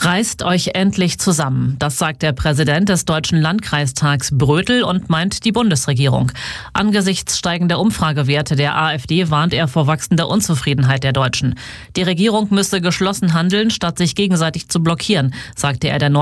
Reißt euch endlich zusammen, das sagt der Präsident des Deutschen Landkreistags Brötel und meint die Bundesregierung. Angesichts steigender Umfragewerte der AfD warnt er vor wachsender Unzufriedenheit der Deutschen. Die Regierung müsse geschlossen handeln, statt sich gegenseitig zu blockieren, sagte er der